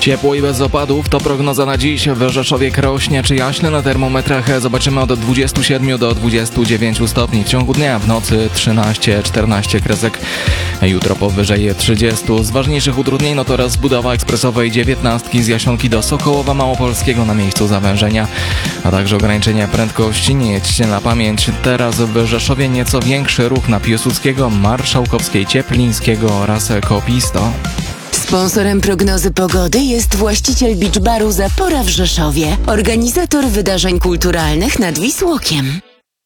Ciepło i bez opadów to prognoza na dziś. W Rzeszowie, Krośnie czy Jaśle na termometrach zobaczymy od 27 do 29 stopni. W ciągu dnia w nocy 13-14 kresek. Jutro powyżej 30. Z ważniejszych utrudnień to rozbudowa ekspresowej 19 z Jasionki do Sokołowa Małopolskiego na miejscu zawężenia, a także ograniczenia prędkości. Nie jedźcie na pamięć. Teraz w Rzeszowie nieco większy ruch na Piłsudskiego, Marszałkowskiej, Cieplińskiego oraz Kopisto. Sponsorem prognozy pogody jest właściciel beach baru Zapora w Rzeszowie, organizator wydarzeń kulturalnych nad Wisłokiem.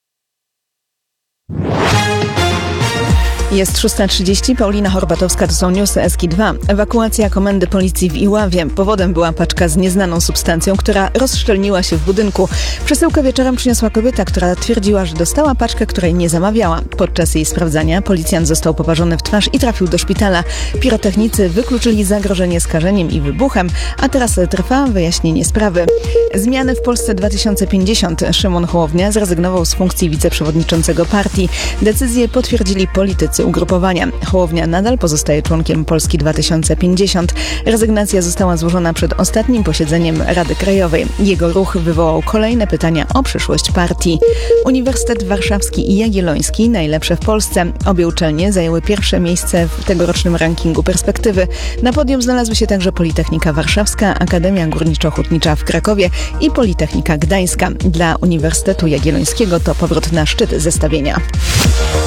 Jest 6:30, Paulina Horbatowska, to są newsy SK2. Ewakuacja komendy policji w Iławie. Powodem była paczka z nieznaną substancją, która rozszczelniła się w budynku. Przesyłkę wieczorem przyniosła kobieta, która twierdziła, że dostała paczkę, której nie zamawiała. Podczas jej sprawdzania policjant został poparzony w twarz i trafił do szpitala. Pirotechnicy wykluczyli zagrożenie skażeniem i wybuchem, a teraz trwa wyjaśnienie sprawy. Zmiany w Polsce 2050. Szymon Hołownia zrezygnował z funkcji wiceprzewodniczącego partii. Decyzję potwierdzili politycy ugrupowania. Hołownia nadal pozostaje członkiem Polski 2050. Rezygnacja została złożona przed ostatnim posiedzeniem Rady Krajowej. Jego ruch wywołał kolejne pytania o przyszłość partii. Uniwersytet Warszawski i Jagielloński najlepsze w Polsce. Obie uczelnie zajęły pierwsze miejsce w tegorocznym rankingu Perspektywy. Na podium znalazły się także Politechnika Warszawska, Akademia Górniczo-Hutnicza w Krakowie i Politechnika Gdańska. Dla Uniwersytetu Jagiellońskiego to powrót na szczyt zestawienia.